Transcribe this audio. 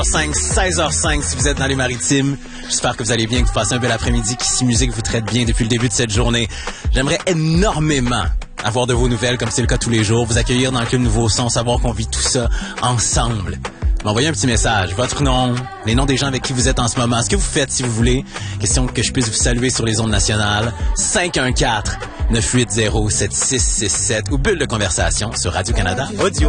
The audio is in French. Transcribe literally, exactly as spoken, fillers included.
cinq, seize heures cinq si vous êtes dans les Maritimes. J'espère que vous allez bien, que vous passez un bel après-midi, que Ici Musique vous traite bien depuis le début de cette journée. J'aimerais énormément avoir de vos nouvelles, comme c'est le cas tous les jours, vous accueillir dans le Club Nouveau Son, savoir qu'on vit tout ça ensemble. M'envoyer un petit message, votre nom, les noms des gens avec qui vous êtes en ce moment, ce que vous faites si vous voulez. Question que je puisse vous saluer sur les ondes nationales. cinq un quatre, neuf huit zéro, sept six six sept ou bulle de conversation sur Radio-Canada Audio.